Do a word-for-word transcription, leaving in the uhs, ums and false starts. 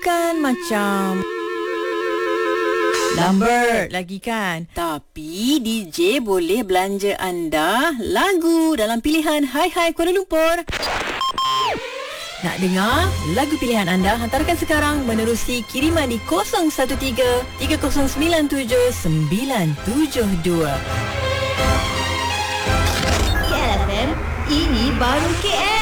Kan macam Lambert lagi kan. Tapi D J boleh belanja anda lagu dalam pilihan Hai Hai Kuala Lumpur. Nak dengar lagu pilihan anda? Hantarkan sekarang menerusi kiriman di kosong satu tiga tiga kosong sembilan tujuh sembilan tujuh dua. K L F M, ini baru K L.